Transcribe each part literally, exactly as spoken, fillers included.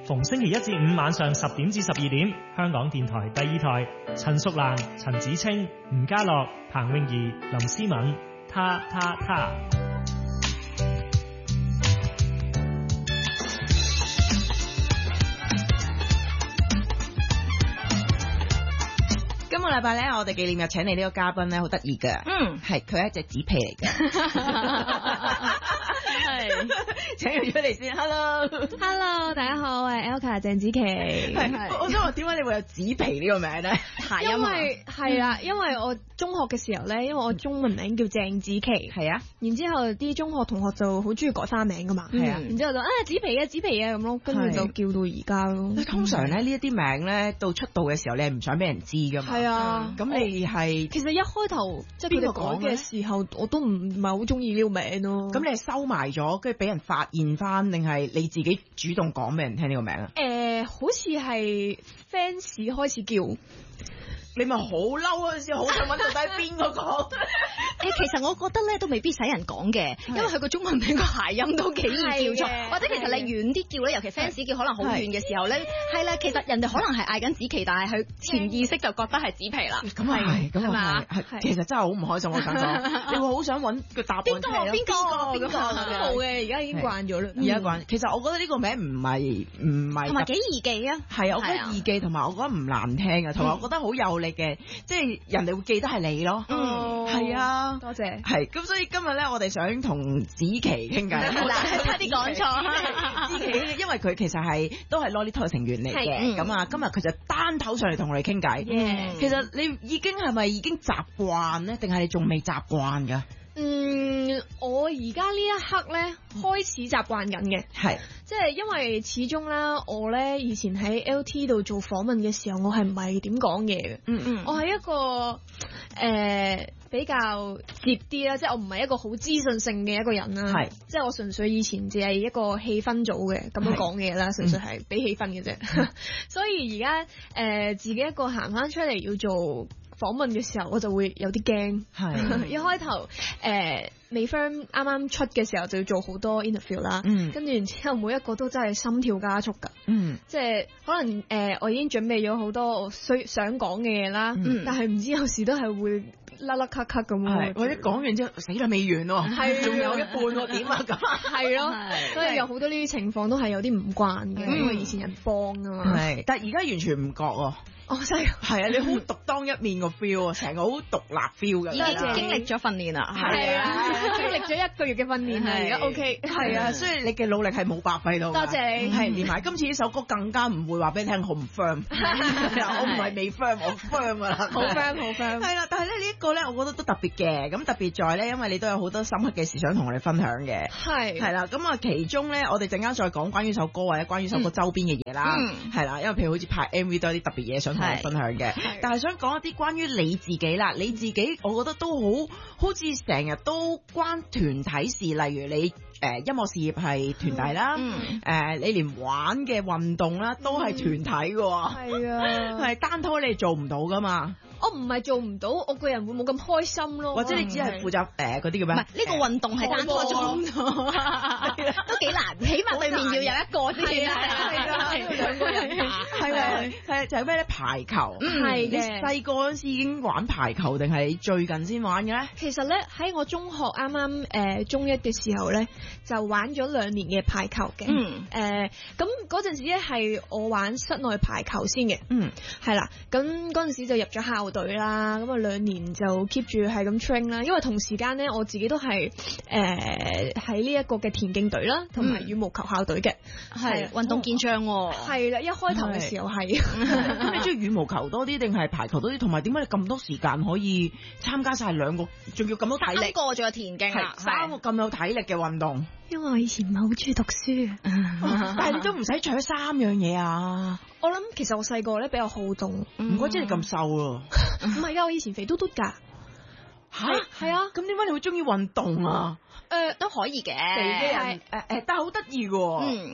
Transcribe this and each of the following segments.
逢星期一至五晚上十點至十二點，香港電台第二台，陳淑蘭、陳子清、吳家樂、彭詠儀、林思敏，他他他。 今個禮拜咧，我哋紀念日請嚟呢個嘉賓咧，好得意嘅，嗯，係佢係一隻紙皮嚟嘅。係，請佢出嚟先。Hello，Hello， 大家好，我係 Elka 鄭子琪。 係，我想問點解你會有紙皮呢個名咧？ 因為係啊，因為我中學嘅時候咧，因為我中文名叫鄭子琪，係啊，然之後啲中學同學就好中意改花名噶嘛，係啊，然之後就啊紙皮啊紙皮啊咁咯，跟住就叫到而家咯。 通常咧呢一啲名咧，到出道嘅時候，你係唔想俾人知噶嘛？係啊，咁你係其實一開頭即係佢哋講嘅時候，我都唔唔係好中意呢個名咯。 咁你係收埋咗，跟住俾人發現翻，定係你自己主動講俾人聽呢個名啊？ 誒，好似係 fans 開始叫。 你咪好嬲嗰陣時，好想揾到底邊個講？ 誒，其實我覺得咧都未必使人講嘅，因為佢個中文名個諧音都幾易叫錯，或者其實你遠啲叫咧，尤其 fans 叫可能好遠嘅時候咧，係啦，其實人哋可能係嗌緊子琪，但係佢潛意識就覺得係紙皮啦。 咁係，咁啊係，其實真係好唔開心，我想講，你會好想揾個答案出嚟咯。邊個？邊個？邊個？ 冇嘅，而家已經慣咗啦。 而家慣，其實我覺得呢個名唔係唔係， 同埋幾易記啊。 係啊，我覺得易記，同埋我覺得唔難聽啊，同埋我覺得好有力嘅，即係人哋會記得係你咯。嗯，係啊， 多謝。 係，咁所以今日咧，我哋想同子琪傾偈。 嗱，差啲講錯。 子琪，因為佢其實係都係 Lolita 成員嚟嘅，咁啊，今日佢就單頭上嚟同我哋傾偈。其實你已經係咪已經習慣咧，定係你仲未習慣㗎？ 嗯，我而家呢一刻咧開始習慣緊嘅，係即係因為始終啦，我咧以前喺 L T 度做訪問嘅時候，我係唔係點講嘢嘅，嗯嗯，我係一個誒、呃、比較接啲啦，即係我唔係一個好資訊性嘅一個人啦，係即係我純粹以前只係一個氣氛組嘅咁樣講嘢啦，純粹係俾氣氛嘅啫，嗯、所以而家誒自己一個行翻出嚟要做訪問嘅時候，我就會有啲驚。係一開頭誒未 firm 啱啱出嘅時候，就要做好多 interview 啦。嗯，跟住然之後每一個都真係心跳加速㗎。嗯，即係可能誒、呃、我已經準備咗好多我需想講嘅嘢啦。嗯，但係唔知有時都係會甩甩咳咳咁喎。 或者講完之後死啦未完喎，係仲有一半喎，點啊咁？ 係咯，所以有好多呢啲情況都係有啲唔慣嘅，因為以前人幫㗎嘛。 係，但係而家完全唔覺喎。 哦，真係係啊！你好獨當一面個 feel 啊，成個好獨立 feel 㗎。 已經經歷咗訓練啦， 係啊，經歷咗一個月嘅訓練係而家 OK。係啊， 所以你嘅努力係冇白費到。 多謝你。 係連埋今次呢首歌更加唔會話俾你聽好唔 firm。我唔係未 firm，我 firm 㗎啦。 好 firm，好 firm。 係啦，但係咧呢一個咧，我覺得都特別嘅。咁特別在咧，因為你都有好多深刻嘅事想同我哋分享嘅。係。係啦，咁啊其中咧，我哋陣間再講關於首歌或者關於首歌周邊嘅嘢啦。嗯。係啦，因為譬如好似拍 M V 都有啲特別嘢想同我哋分享嘅。但係想講一啲關於你自己啦，你自己我覺得都好好似成日都關團體事，例如你誒、呃、音樂事業係團體啦，誒、嗯呃、你連玩嘅運動啦都係團體嘅，係啊，係單拖你做唔到噶嘛。 我唔係做唔到，我個人會冇咁開心咯。 或者你只係負責誒嗰啲叫咩？唔係呢個運動係單拖做，都幾難，起碼對面要有一個先。係㗎， 兩個人打。 係咪？係就係咩咧？排球。 係嘅。 你細個嗰陣時已經玩排球，定係最近先玩嘅咧？ 其實咧喺我中學啱啱誒中一嘅時候咧，就玩咗兩年嘅排球嘅。嗯。誒咁嗰陣時咧係我玩室內排球先嘅。嗯。係啦，咁嗰陣時就入咗校隊啦，咁啊兩年就 keep 住係咁 train 啦，因為同時間咧我自己都係誒喺呢一個嘅田徑隊啦，同埋羽毛球校隊嘅，係運動健將喎。 係啦，一開頭嘅時候係。 咁你中意羽毛球多啲定係排球多啲？同埋點解你咁多時間可以參加晒兩個，仲要咁多體力？ 三個仲有田徑啊， 三個咁有體力嘅運動。 因為我以前唔係好中意讀書， 但係你都唔使除三樣嘢啊！ 我諗其實我細個咧比較好動， 唔怪之你咁瘦咯。 唔係噶，我以前肥嘟嘟噶。 吓係啊？咁點解你會中意運動啊？ 誒，都可以嘅。 肥嘅人誒誒，但係好得意嘅。嗯，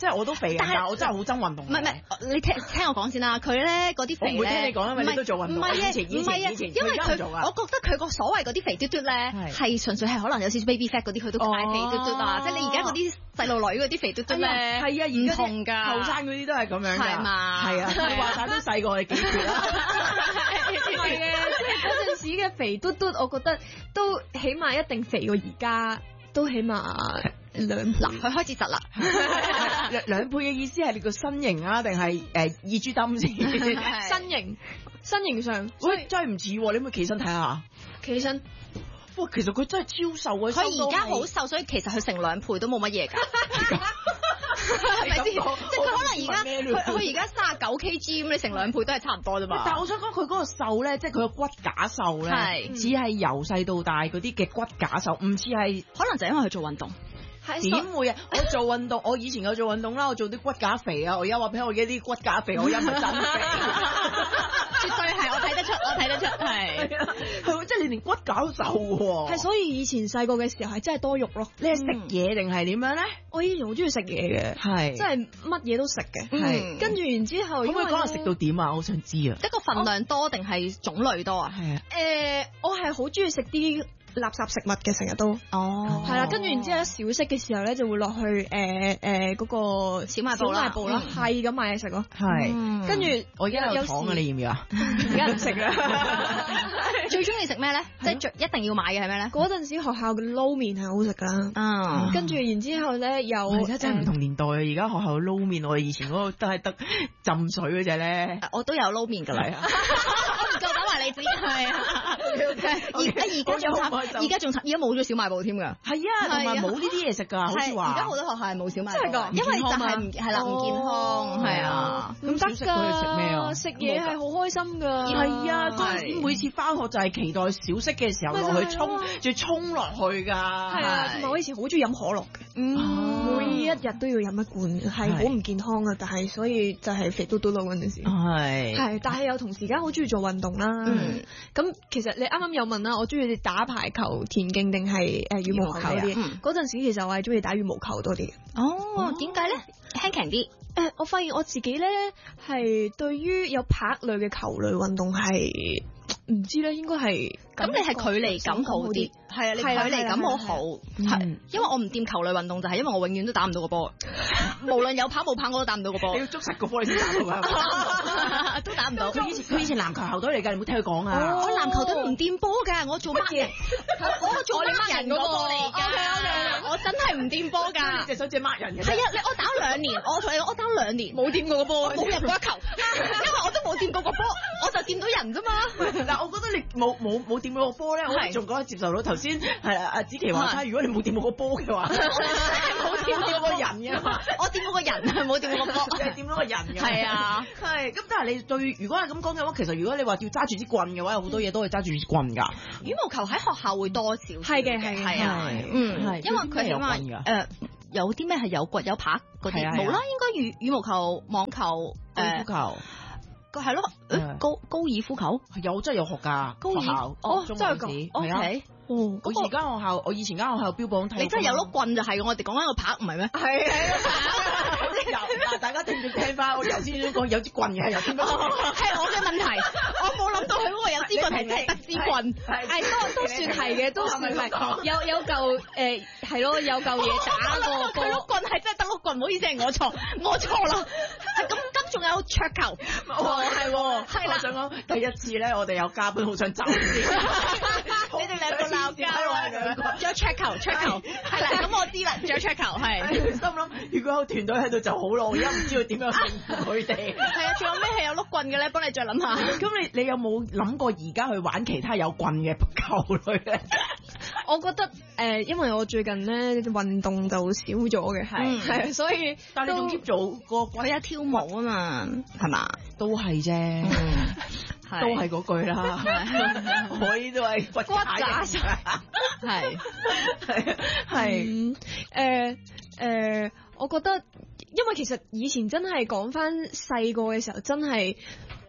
即係我都肥，但係我真係好憎運動。 唔係唔係，你聽聽我講先啦。佢咧嗰啲肥咧， 我唔會聽你講，因為你都做運動。 唔係啊， 以前以前以前， 因為佢，我覺得佢個所謂嗰啲肥嘟嘟咧，係純粹係可能有少少 baby fat 嗰啲，佢都嗌肥嘟嘟啊。即係你而家嗰啲細路女嗰啲肥嘟嘟咧， 係啊， 唔同㗎， 後生嗰啲都係咁樣㗎， 係嘛？ 係啊，你話曬都細過你幾歲啦？ 係嘅，即係嗰陣時嘅肥嘟嘟，我覺得都起碼一定肥過而家，都起碼兩倍。 嗱，佢開始窒啦。 兩兩倍嘅意思係你個身形啊，定係誒耳珠燈先？ 身形，身形上， 喂，真係唔似喎，你可唔可以企身睇下？ 企身。 哇，其實佢真係超瘦啊！ 佢而家好瘦，所以其實佢成兩倍都冇乜嘢㗎。係咪先？即係佢可能而家佢佢而家三十九 K G 咁，你成兩倍都係差唔多啫嘛。 但係我想講佢嗰個瘦咧，即係佢個骨架瘦咧，只係由細到大嗰啲嘅骨架瘦，唔似係可能就因為佢做運動。 點會啊！我做運動，我以前有做運動啦，我做啲骨架肥啊！我而家話俾我而家啲骨架肥，我而家唔係真肥， 絕對係我睇得出，我睇得出係係即係你連骨架都瘦喎。 係，所以以前細個嘅時候係真係多肉咯。 你係食嘢定係點樣咧？ 我以前好中意食嘢嘅， 係即係乜嘢都食嘅。 係跟住然之後， 可唔可以講下食到點啊？我想知啊！ 一個份量多定係種類多啊？ 係啊。誒，我係好中意食啲垃圾食物嘅，成日都哦， 係啦，跟住然之後咧小息嘅時候咧就會落去誒誒嗰個小賣部啦， 部啦，係咁買嘢食咯， 係， 跟住我而家有糖啊，你要唔要啊？ 而家唔食啦。 最中意食咩咧？即係最一定要買嘅係咩咧？ 嗰陣時學校嘅撈麵係好食噶啦， 嗯， 跟住然之後咧有而家真係唔同年代啊！而家學校撈麵，我哋以前嗰個都係得浸水嗰隻咧， 我都有撈麵噶啦，我唔夠膽話你知係啊。而家而家仲慘，而家仲慘，而家冇咗小賣部添㗎。 係啊，同埋冇呢啲嘢食㗎，好似話。 而家好多學校係冇小賣部。 真係㗎， 因為就係唔係啦，唔健康係啊。 唔得㗎， 食咩啊？ 食嘢係好開心㗎。 係啊，嗰陣時每次翻學就係期待小息嘅時候落去衝，仲要衝落去㗎。 係啊，同埋我以前好中意飲可樂嘅，每一日都要飲一罐，係好唔健康㗎，但係所以就係肥嘟嘟咯嗰陣時。 係。 係，但係又同時間好中意做運動啦。咁其實你啱啱有問啦，我中意打排球、田徑定係誒羽毛球嗰啲？嗰陣時其實我係中意打羽毛球多啲嘅。 哦，點解咧？輕強啲。 誒，我發現我自己咧係對於有拍類嘅球類運動係唔知咧，應該係咁你係距離感好啲，係啊，你距離感好好，係，因為我唔掂球類運動就係因為我永遠都打唔到個波，無論有跑冇跑我都打唔到個波。 你要捉實個波你先打到㗎， 都打唔到。 佢以前佢以前籃球校隊嚟㗎，你冇聽佢講啊？ 我籃球隊唔掂波㗎，我做乜嘢？我做乜人嗰個嚟㗎？我真係唔掂波㗎。 你隻手指掹人嘅。 係啊，你我打兩年，我同你我打兩年冇掂過個波，冇入過一球，因為我都冇掂過個波，我就掂到人啫嘛。 嗱，我覺得你冇冇冇掂過個波咧，我仲覺得接受到。頭先係啊，阿子琪話齋，如果你冇掂過個波嘅話，冇掂過個人嘅嘛。 我掂過個人，冇掂過個波， 係掂到個人嘅。 係啊， 係。咁但係你對，如果係咁講嘅話，其實如果你話要揸住支棍嘅話，有好多嘢都係揸住支棍㗎。 羽毛球喺學校會多少？ 係嘅，係嘅， 係啊，嗯，因為佢起碼誒有啲咩係有棍有拍嗰啲，冇啦，應該羽羽毛球、網球、 誒球。 係咯，高高爾夫球有真係有學㗎， 高爾校哦，真係㗎 ，O K， 哦，我以前間學校，我以前間學校標榜體育， 你真係有碌棍就係，我哋講緊個拍唔係咩？ 係係有嗱，大家聽唔聽翻？我頭先都講有支棍嘅，有啲乜？ 係我嘅問題，我冇諗到佢嗰個有支棍係真係得支棍， 係都都算係嘅，都算係有有嚿誒係咯，有嚿嘢打個波。碌棍係真係得碌棍，唔好意思係我錯，我錯啦。咁咁仲有桌球， 哦係喎，係啦。我想講第一次咧，我哋有嘉賓好想走先， 你哋兩個鬧交，仲有桌球，桌球係啦。咁我知啦，仲有桌球係。 心諗如果有團隊喺度就好咯，我而家唔知道點樣應付佢哋。 係啊，仲有咩係有碌棍嘅咧？幫你再諗下。 咁你你有冇諗過而家去玩其他有棍嘅球類咧？ 我覺得誒，因為我最近咧運動就少咗嘅，係係，所以但係你仲 keep 做個佢一跳舞啊嘛，係嘛？ 都係啫，都係嗰句啦。我呢都係骨架上，係係係誒誒，我覺得因為其實以前真係講翻細個嘅時候，真係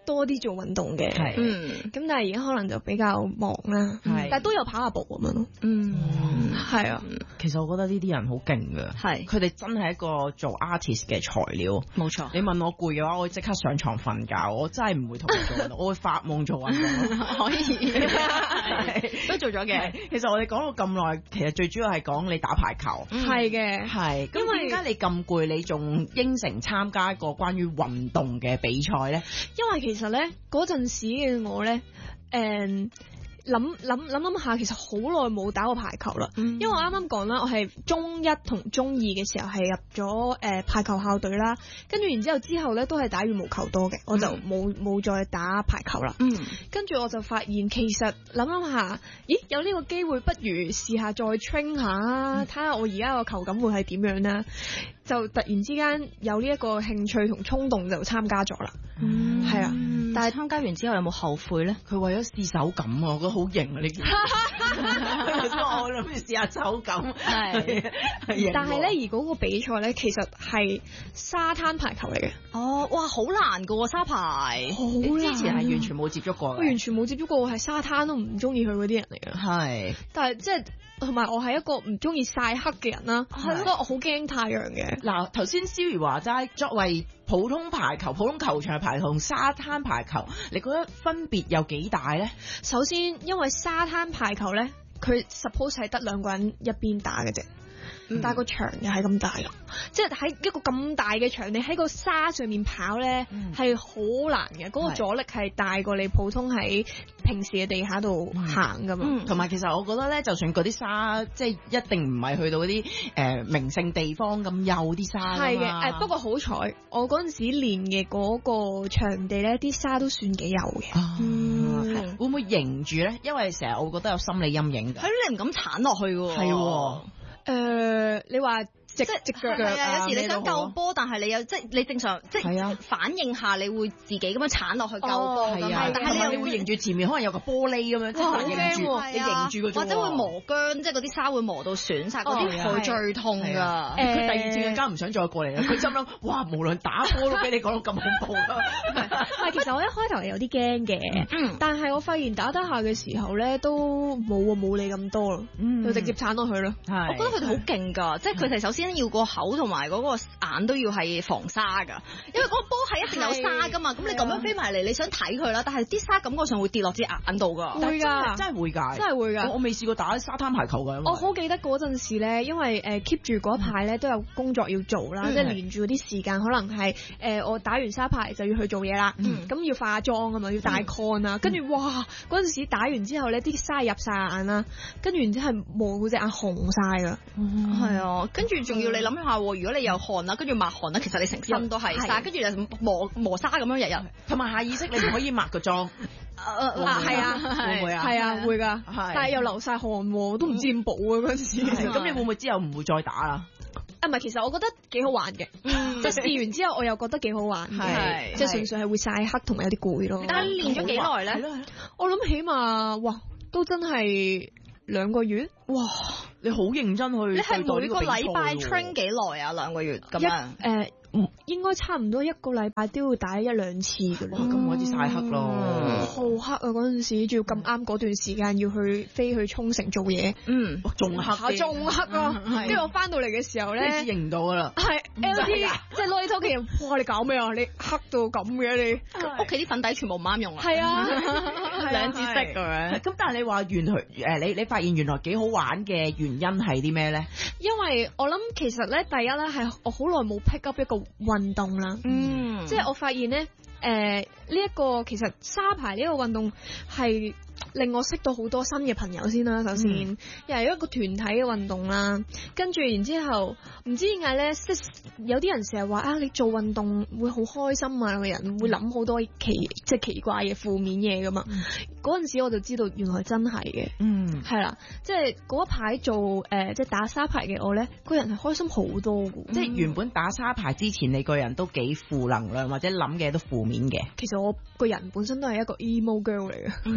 多啲做運動嘅， 係， 嗯，咁但係而家可能就比較忙啦，係，但係都有跑下步咁樣咯，嗯，係啊， 其實我覺得呢啲人好勁噶，係，佢哋真係一個做 artist 嘅材料，冇錯。你問我攰嘅話，我會即刻上床瞓覺，我真係唔會同佢做運動，我會發夢做運動，可以，都做咗嘅。其實我哋講到咁耐，其實最主要係講你打排球， 係嘅， 係。咁點解你咁攰，你仲應承參加一個關於運動嘅比賽咧？ 因為其實咧嗰陣時嘅我咧，誒諗諗諗諗下，其實好耐冇打過排球啦。嗯、因為我啱啱講啦，我係中一同中二嘅時候係入咗誒、呃、排球校隊啦，跟住然之後之後咧都係打羽毛球多嘅，我就冇冇、嗯、再打排球啦。嗯，跟住我就發現其實諗諗下，咦有呢個機會，不如試下再 train 下，睇下、嗯、我而家個球感會係點樣咧？就突然之間有呢一個興趣同衝動就參加咗啦。嗯，係啊。但係參加完之後有冇後悔咧？ 佢為咗試手感啊，我覺得好型啊呢件。我諗住試下手感。係。 但係咧，而嗰個比賽咧，其實係沙灘排球嚟嘅。 哦，哇，好難噶喎沙排。 好難。你之前係完全冇接觸過。 我完全冇接觸過，我係沙灘都唔中意去嗰啲人嚟嘅。係。但係即係。同埋我係一個唔中意曬黑嘅人啦，所以我好驚太陽嘅。 嗱，頭先 Siri 話齋，作為普通排球、普通球場排球同沙灘排球，你覺得分別有幾大咧？ 首先，因為沙灘排球咧，佢 suppose 係得兩個人一邊打嘅啫。嗯、但係個場又係咁大咯，即係喺一個咁大嘅場，你喺個沙上面跑咧，係好、嗯、難嘅。嗰、嗰個阻力係大過你普通喺平時嘅地下度行噶嘛。 同埋、嗯、其實我覺得咧，就算嗰啲沙，即係一定唔係去到嗰啲誒名勝地方咁幼啲沙。係嘅，誒不過好彩，我嗰陣時練嘅嗰個場地咧，啲沙都算幾幼嘅。 啊、嗯，會唔會迎住咧？因為成日我覺得有心理陰影㗎。 係你唔敢鏟落去喎。 係喎。 誒、呃，你話直直腳啊？有時你想救波，但係你又即係你正常即係反應下，你會自己咁樣鏟落去救波咁啊。但係你會迎住前面可能有個玻璃咁樣，即係迎住你迎住個， 或者會磨薑，即係嗰啲沙會磨到損晒，嗰啲佢最痛㗎。 佢第二次更加唔想再過嚟啦。佢心諗哇，無論打波都俾你講到咁恐怖啦。 係，其實我一開頭係有啲驚嘅，但係我發現打得下嘅時候咧，都冇啊冇你咁多咯，就直接鏟落去咯。 我覺得佢哋好勁㗎，即係佢哋首先要個口同埋嗰個眼都要係防沙㗎，因為嗰個波係一定有沙㗎嘛。咁你咁樣飛埋嚟，你想睇佢啦，但係啲沙感覺上會跌落支眼度㗎。 會㗎， 真係會㗎， 真係會㗎。 我未試過打沙灘排球㗎。 我好記得嗰陣時咧，因為誒 keep 住嗰排咧都有工作要做啦，即係連住嗰啲時間，可能係誒我打完沙排就要去做嘢啦。咁要化妝啊嘛，要戴 con 啊，跟住哇嗰陣時打完之後咧，啲沙入晒眼啦，跟住然之後磨到隻眼紅晒㗎。 係啊，跟住仲要你諗下，如果你有汗啦，跟住抹汗啦，其實你成身都係沙，跟住就磨磨沙咁樣日日， 同埋下意識你唔可以抹個妝。 啊係啊，會唔會啊？係啊，會㗎。但係又流晒汗，都唔知點補啊嗰陣時。 咁你會唔會之後唔會再打啊？ 啊唔係，其實我覺得幾好玩嘅，即係試完之後我又覺得幾好玩嘅，即係純粹係會曬黑同埋有啲攰咯。 但係練咗幾耐咧？ 我諗起碼哇，都真係兩個月。 哇！你好認真去， 你係每個禮拜 train 幾耐啊？兩個月咁樣誒。應該差唔多一個禮拜都要打一兩次㗎啦。 咁我啲曬黑咯， 好黑啊！嗰陣時仲要咁啱嗰段時間要去飛去沖繩做嘢，嗯， 仲黑， 仲黑啊！跟住我翻到嚟嘅時候咧， 你認唔到㗎啦。係 L T，即係攞啲屋企人，哇！你搞咩啊？你黑到咁嘅你， 屋企啲粉底全部唔啱用啊。 係啊， 兩支色咁樣。 咁但係你話原來誒你你發現原來幾好玩嘅原因係啲咩咧？ 因為我諗其實咧，第一咧係我好耐冇 pick up 一個運動啦，嗯，即係我發現咧，誒呢一個其實沙排呢個運動係令我識到好多新嘅朋友先啦。首先，嗯、又係一個團體嘅運動啦，跟住然之後唔知點解咧，即有啲人成日話啊，你做運動會好開心啊，個人會諗好多奇即係奇怪嘅負面嘢噶嘛。嗰陣、嗯、時我就知道原來真係嘅，嗯，係啦，即係嗰一排做誒、呃、即係打沙排嘅我咧，個人係開心好多嘅， 嗯、即係原本打沙排之前你個人都幾負能量或者諗嘅都負面嘅。 其實我個人本身都係一個 emo girl 嚟嘅。嗯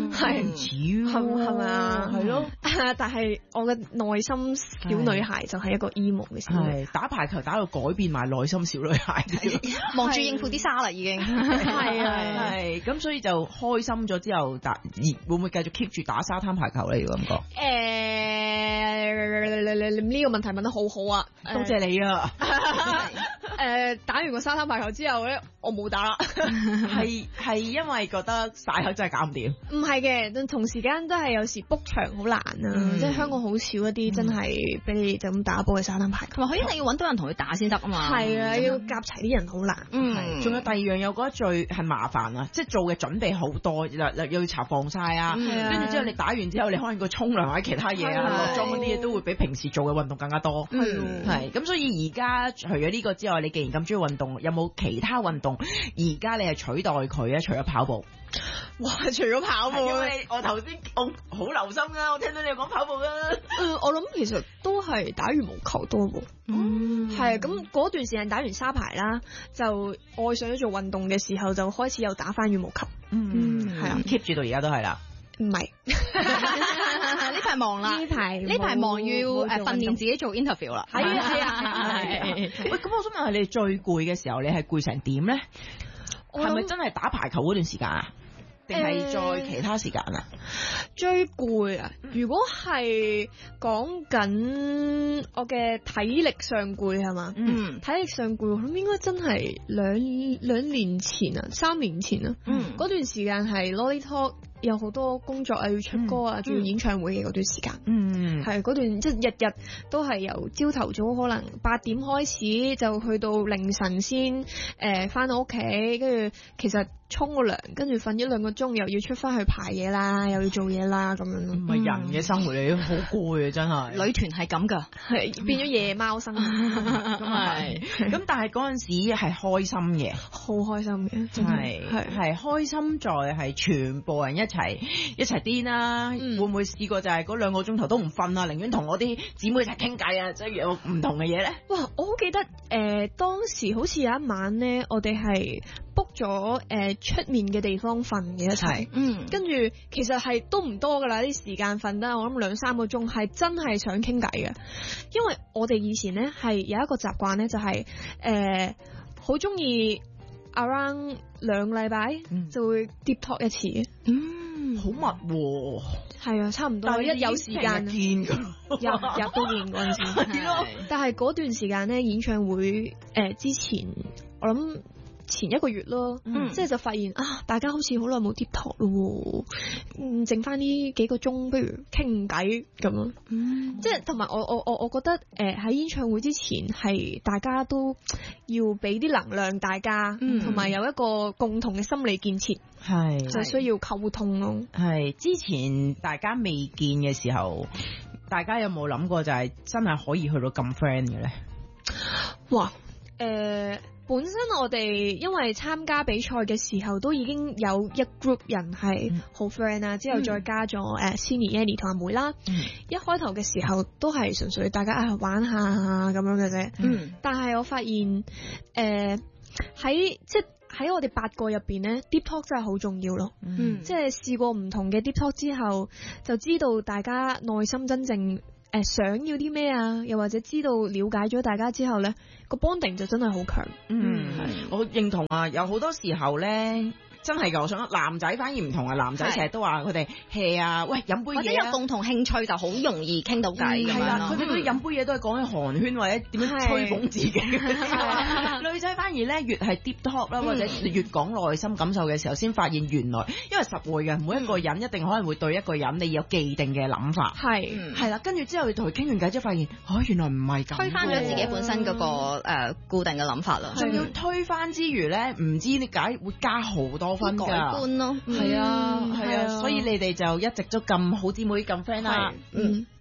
係唔似喎， 係咪啊？ 係咯， 但係我嘅內心小女孩就係一個 emo 嘅小女孩， 打排球打到改變埋內心小女孩， 望住應付啲沙啦已經， 係啊， 係咁所以就開心咗之後打，會唔會繼續 keep 住打沙灘排球咧？要咁講？ 誒，呢個問題問得好好啊， 多謝你啊！ 誒，打完個沙灘排球之後咧，我冇打啦， 係係因為覺得曬黑真係搞唔掂。 唔係嘅，同時間都係有時 book 場好難啊，即係香港好少一啲真係俾你就咁打波嘅沙灘排球， 同埋佢一定要揾到人同佢打先得啊嘛。 係啊，要夾齊啲人好難。 嗯，仲有第二樣，又覺得最係麻煩啊，即係做嘅準備好多，又又要搽防曬啊，跟住之後你打完之後，你可能個沖涼或者其他嘢啊，落妝嗰啲嘢都會比平時做嘅運動更加多。 係係咁，所以而家除咗呢個之外，你既然咁中意運動，有冇其他運動而家你係取代佢啊？除咗跑步？ 哇！除咗跑步， 因為我頭先我好留心啊，我聽到你講跑步啊。 嗯，我諗其實都係打羽毛球多喎。嗯，係咁嗰段時間打完沙排啦，就愛上咗做運動嘅時候，就開始又打翻羽毛球。 嗯，係啊 keep 住到而家都係啦。 唔係， 呢排忙啦， 呢排呢排忙要誒訓練自己做 interview 啦。 係啊係啊係。喂，咁我想問下你最攰嘅時候，你係攰成點咧？係咪真係打排球嗰段時間啊？定係再其他時間啊？ 最攰啊！如果係講緊我嘅體力上攰係嘛？嗯，體力上攰，我諗應該真係兩兩年前啊，三年前啊。嗯，嗰段時間係 Lolly Talk 有好多工作啊，要出歌啊，仲要演唱會嘅嗰段時間。嗯，係嗰段即係日日都係由朝頭早可能八點開始，就去到凌晨先誒翻到屋企，跟住其實沖個涼，跟住瞓一兩個鐘，又要出翻去排嘢啦，又要做嘢啦，咁樣咯。 唔係人嘅生活嚟，好攰啊！真係女團係咁噶， 係變咗夜貓生活。咁係，咁但係嗰陣時係開心嘅， 好開心嘅， 係係係開心在係全部人一齊一齊癲啦。會唔會試過就係嗰兩個鐘頭都唔瞓啊？寧願同我啲姊妹一齊傾偈啊，即係有唔同嘅嘢咧。 哇！我好記得誒、呃，當時好似有一晚咧，我哋係 book 咗誒出面嘅地方瞓嘅一齊，嗯，跟住其實係都唔多噶啦，啲時間瞓得我諗兩三個鐘，係真係想傾偈嘅，因為我哋以前咧係有一個習慣咧，就係誒好中意 around 兩個禮拜就會 deep talk 一次，嗯，好密喎，係啊，差唔多，一有時間見噶， 日日都見嗰陣時，係咯，但係嗰段時間咧演唱會誒、呃、之前，我諗。前一個月咯，嗯、即係就發現啊，大家好似好耐冇 deep talk 咯，嗯，剩翻呢幾個鐘，不如傾偈咁咯，嗯、即係同埋我我我我覺得誒喺、呃、演唱會之前係大家都要俾啲能量大家，同埋、嗯、有一個共同嘅心理建設，係就需要溝通咯。 係之前大家未見嘅時候，大家有冇諗過就係真係可以去到咁 friend 嘅咧？ 哇，誒、呃。本身我哋因為參加比賽嘅時候都已經有一 group 人係好 friend 啦，嗯、之後再加咗誒 Cindy、Annie 同阿妹啦。嗯、一開頭嘅時候都係純粹大家啊玩下咁樣嘅啫。嗯、但係我發現誒喺、呃、即係喺我哋八個入邊咧 deep talk 真係好重要咯。嗯、即係試過唔同嘅 deep talk 之後，就知道大家內心真正誒、呃、想要啲咩啊，又或者知道了解咗大家之後咧，個 bonding 就真係好強。 嗯，係，我認同啊，有好多時候咧。真係㗎，我想男仔反而唔同啊！男仔成日都話佢哋 hea 啊，喂飲杯嘢啊，或者有共同興趣就好容易傾到偈咁樣咯。佢哋嗰啲飲杯嘢都係講緊寒暄或者點樣吹捧自己。女仔反而咧越係 deep talk 啦，或者越講內心感受嘅時候，先發現原來因為實會嘅每一個人一定可能會對一個人你有既定嘅諗法。係係啦，跟住之後你同佢傾完偈之後，發現哦原來唔係咁，推翻咗自己本身嗰個誒固定嘅諗法啦。仲要推翻之餘咧，唔知點解會加好多分改觀咯，係啊係啊，所以你哋就一直都咁好姊妹咁 friend 啦。嗯，